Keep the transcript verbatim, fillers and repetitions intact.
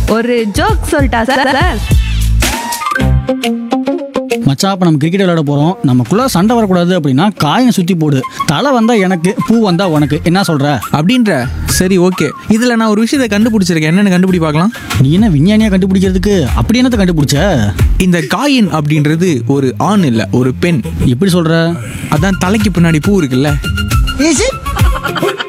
ஒரு ஜோக் சொல்லிட்டா சார். மச்சான், அப்போ நம்ம கிரிக்கெட் விளையாட போகிறோம். நமக்குள்ளே சண்டை வரக்கூடாது அப்படின்னா காயினை சுற்றி போடு. தலை வந்தால் எனக்கு, பூ வந்தால் உனக்கு. என்ன சொல்கிற? அப்படின்ற. சரி, ஓகே. இதில் நான் ஒரு விஷயத்தை கண்டுபிடிச்சிருக்கேன். என்னென்னு கண்டுபிடி பார்க்கலாம். நீ என்ன விஞ்ஞானியாக கண்டுபிடிக்கிறதுக்கு அப்படி என்னத்தை கண்டுபிடிச்ச? இந்த காயின் அப்படின்றது ஒரு ஆண் இல்லை, ஒரு பெண். எப்படி சொல்கிற? அதான் தலைக்கு பின்னாடி பூ இருக்குல்ல.